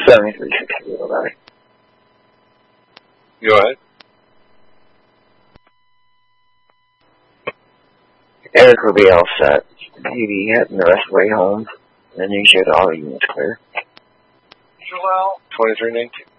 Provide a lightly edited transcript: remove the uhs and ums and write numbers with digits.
7360, bye. Go ahead. Eric will be all set. He'll be heading the rest of the way home. Then you should all units clear. 2319.